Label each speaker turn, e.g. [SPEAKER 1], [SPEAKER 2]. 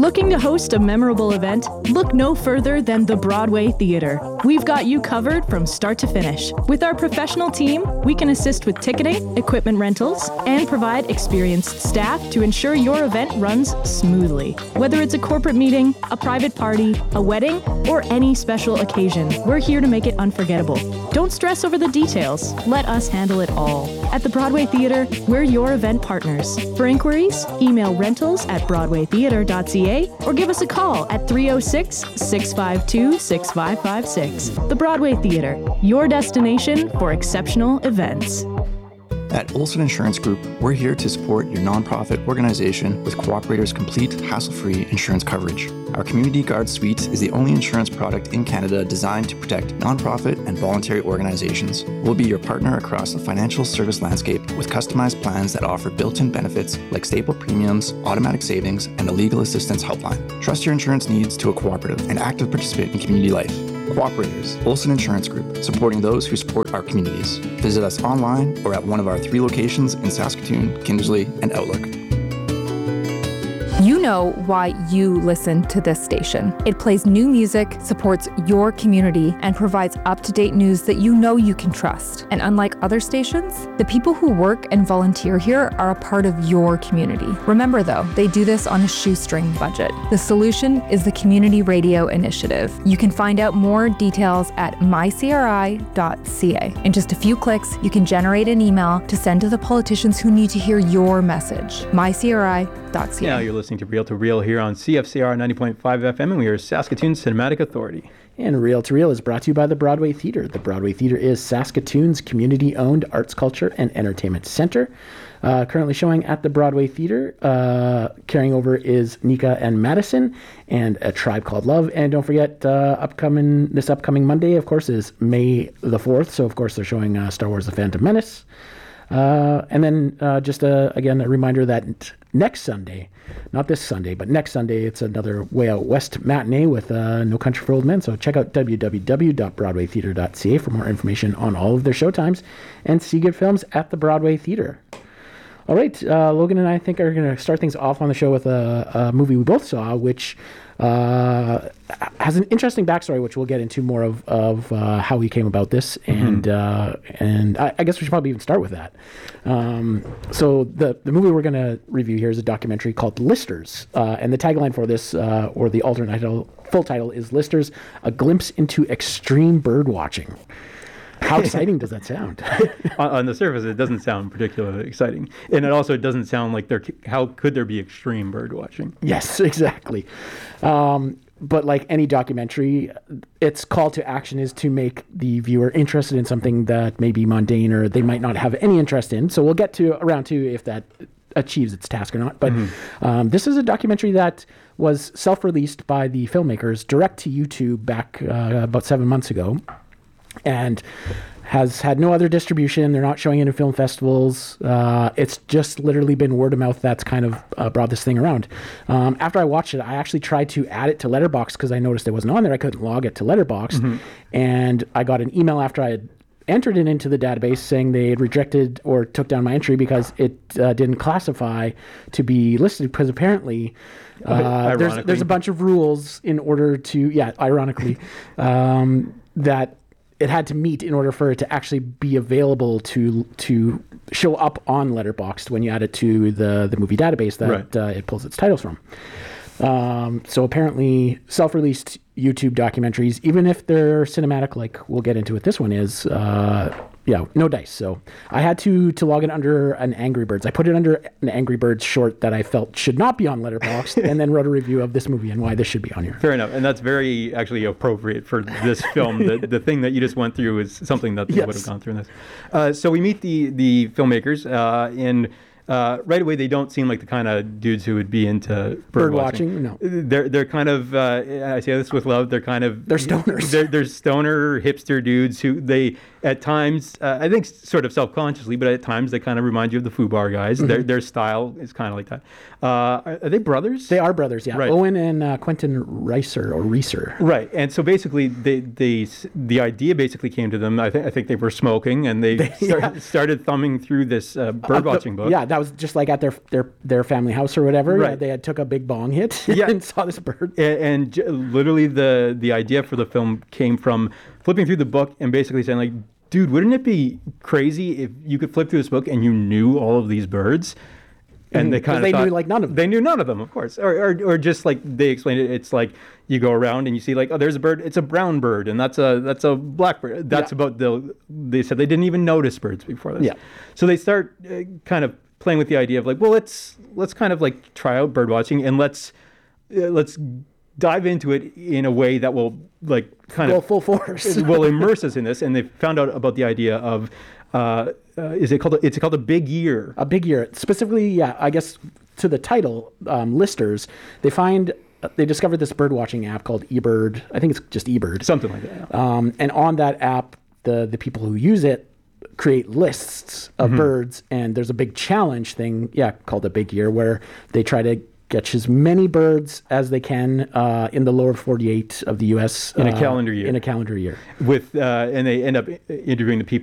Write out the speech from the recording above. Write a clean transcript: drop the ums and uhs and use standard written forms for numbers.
[SPEAKER 1] Looking to host a memorable event? Look no further than the Broadway Theater. We've got you covered from start to finish. With our professional team, we can assist with ticketing, equipment rentals, and provide experienced staff to ensure your event runs smoothly. Whether it's a corporate meeting, a private party, a wedding, or any special occasion, we're here to make it unforgettable. Don't stress over the details. Let us handle it all. At the Broadway Theater, we're your event partners. For inquiries, email rentals@broadwaytheater.ca or give us a call at 306-652-6556. The Broadway Theater, your destination for exceptional events.
[SPEAKER 2] At Olson Insurance Group, we're here to support your nonprofit organization with Cooperator's complete, hassle-free insurance coverage. Our Community Guard Suite is the only insurance product in Canada designed to protect nonprofit and voluntary organizations. We'll be your partner across the financial service landscape with customized plans that offer built-in benefits like stable premiums, automatic savings, and a legal assistance helpline. Trust your insurance needs to a cooperative and active participant in community life. Cooperators, Olson Insurance Group, supporting those who support our communities. Visit us online or at one of our 3 locations in Saskatoon, Kindersley, and Outlook.
[SPEAKER 3] You know why you listen to this station. It plays new music, supports your community, and provides up-to-date news that you know you can trust. And unlike other stations, the people who work and volunteer here are a part of your community. Remember though, they do this on a shoestring budget. The solution is the Community Radio Initiative. You can find out more details at mycri.ca. In just a few clicks, you can generate an email to send to the politicians who need to hear your message. mycri.ca.
[SPEAKER 4] Now you're listening to Real to Real here on CFCR 90.5 FM, and we are Saskatoon Cinematic Authority.
[SPEAKER 5] And Real to Real is brought to you by the Broadway Theater. The Broadway Theater is Saskatoon's community-owned arts, culture, and entertainment center. Currently showing at the Broadway Theater, carrying over is Nika and Madison, and A Tribe Called Love. And don't forget, this upcoming Monday, of course, is May the 4th. So, of course, they're showing Star Wars The Phantom Menace. And then again, a reminder that next Sunday, not this Sunday, but next Sunday, it's another Way Out West matinee with No Country for Old Men. So check out www.broadwaytheater.ca for more information on all of their showtimes and see good films at the Broadway Theater. All right, Logan and I think are going to start things off on the show with a movie we both saw, which has an interesting backstory, which we'll get into more of how we came about this, and I guess we should probably even start with that. So the movie we're going to review here is a documentary called Listers, and the tagline for this, or the alternate full title, is Listers: A Glimpse into Extreme Bird Watching. How exciting does that sound?
[SPEAKER 4] On the surface, it doesn't sound particularly exciting. And it also doesn't sound like how could there be extreme bird watching?
[SPEAKER 5] Yes, exactly. But like any documentary, its call to action is to make the viewer interested in something that may be mundane or they might not have any interest in. So we'll get to around to if that achieves its task or not. But this is a documentary that was self-released by the filmmakers direct to YouTube back about 7 months ago, and has had no other distribution. They're not showing it in film festivals. It's just literally been word of mouth that's kind of brought this thing around. After I watched it, I actually tried to add it to Letterboxd because I noticed it wasn't on there. I couldn't log it to Letterboxd. And I got an email after I had entered it into the database saying they had rejected or took down my entry because it didn't classify to be listed, because apparently there's a bunch of rules in order to, ironically, that it had to meet in order for it to actually be available to show up on Letterboxd when you add it to the movie database that it pulls its titles from. So apparently self-released YouTube documentaries, even if they're cinematic, like we'll get into what this one is, no dice. So I had to log it under an Angry Birds. I put it under an Angry Birds short that I felt should not be on Letterboxd, and then wrote a review of this movie and why this should be on here.
[SPEAKER 4] Fair enough. And that's very actually appropriate for this film. The thing that you just went through is something that they would have gone through in this. So we meet the filmmakers, and right away they don't seem like the kind of dudes who would be into bird watching.
[SPEAKER 5] No,
[SPEAKER 4] they're kind of I say this with love. They're kind of
[SPEAKER 5] stoners.
[SPEAKER 4] They're stoner hipster dudes who at times, I think sort of self-consciously, but at times they kind of remind you of the Fubar guys. Their style is kind of like that. Are they brothers?
[SPEAKER 5] They are brothers, yeah.
[SPEAKER 4] Right.
[SPEAKER 5] Owen and Quentin Reiser.
[SPEAKER 4] Right, and so basically, the idea basically came to them. I think they were smoking, and they started thumbing through this birdwatching book.
[SPEAKER 5] Yeah, that was just like at their family house or whatever.
[SPEAKER 4] Right.
[SPEAKER 5] They had took a big bong hit
[SPEAKER 4] Yeah.
[SPEAKER 5] and saw this bird.
[SPEAKER 4] And literally, the idea for the film came from flipping through the book and basically saying, like, dude, wouldn't it be crazy if you could flip through this book and you knew all of these birds? And they kind of
[SPEAKER 5] knew like none of them.
[SPEAKER 4] They knew none of them, of course. Or just like they explained it, it's like you go around and you see like, oh, there's a bird. It's a brown bird, and that's a blackbird. That's about they said they didn't even notice birds before this.
[SPEAKER 5] Yeah.
[SPEAKER 4] So they start kind of playing with the idea of like, well, let's kind of like try out bird watching, and let's dive into it in a way that will like kind
[SPEAKER 5] Go
[SPEAKER 4] of
[SPEAKER 5] full force.
[SPEAKER 4] will immerse us in this. And they found out about the idea of it's called a big year.
[SPEAKER 5] A big year. Specifically, yeah, I guess to the title, listers, they discovered this bird watching app called eBird. I think it's just eBird.
[SPEAKER 4] Something like that. Yeah.
[SPEAKER 5] And on that app, the people who use it create lists of birds, and there's a big challenge thing, called a big year, where they try to catch as many birds as they can in the lower 48 of the U.S.
[SPEAKER 4] In a calendar year.
[SPEAKER 5] In a calendar year.
[SPEAKER 4] And they end up interviewing the people